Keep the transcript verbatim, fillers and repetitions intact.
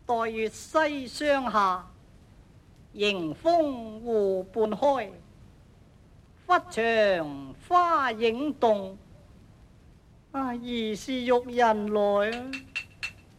待月西霜下，迎風湖畔開。忽長花影動，啊，疑是玉人來啊！